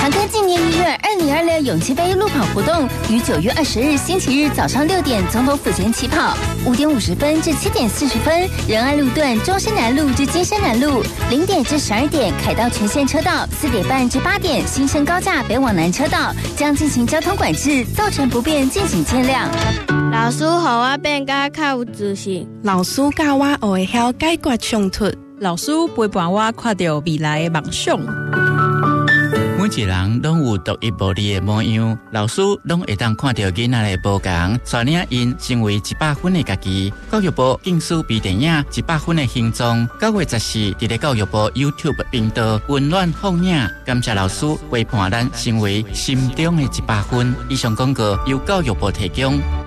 长庚纪念医院2026勇气杯路跑活动于9月20日星期日早上6点总统府前起跑，5点50分至7点40分仁爱路段中山南路至金山南路，0点至12点凯道全线车道，4点半至8点新生高架北往南车道将进行交通管制，造成不便敬请见谅。 老师让我变得较有自信， 老师教我学会晓解决冲突， 老师陪伴我看到未来的梦想。 每一个人拢有独一无二的模样，老师拢会当看到囡仔的不同，带领因成为100分的家己。教育部竞选微电影100分的形状，9月14日在教育部 YouTube 频道温暖放映。感谢老师陪伴咱成为心中的100分。以上广告由教育部提供。